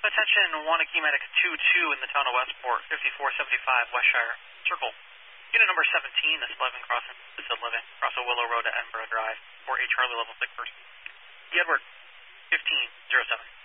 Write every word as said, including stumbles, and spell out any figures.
Attention, Wanakee Medic two two in the town of Westport, fifty-four seventy-five Westshire. Circle. Unit number seventeen, this eleven crossing, this eleven, cross a Willow Road to Edinburgh Drive, for a Charlie level six person. The Edward, fifteen zero seven.